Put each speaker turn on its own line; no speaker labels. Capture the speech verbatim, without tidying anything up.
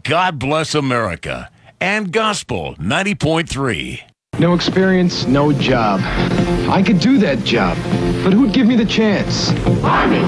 God Bless America and Gospel ninety point three.
No experience, no job. I could do that job, but who'd give me the chance? Army.